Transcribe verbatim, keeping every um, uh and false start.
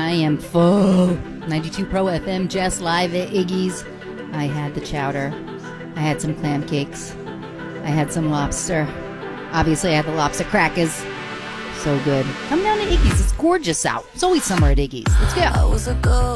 I am full. ninety-two Pro F M, Jess live at Iggy's. I had the chowder. I had some clam cakes. I had some lobster. Obviously, I had the lobster crackers. So good. Come down to Iggy's. It's gorgeous out. It's always summer at Iggy's. Let's go. I was a girl.